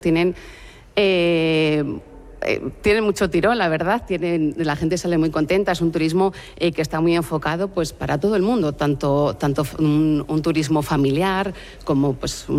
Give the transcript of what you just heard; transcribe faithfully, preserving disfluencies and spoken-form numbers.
Tienen, eh, eh, tienen mucho tirón, la verdad. Tienen, la gente sale muy contenta. Es un turismo eh, que está muy enfocado pues, para todo el mundo, tanto, tanto un, un turismo familiar como pues,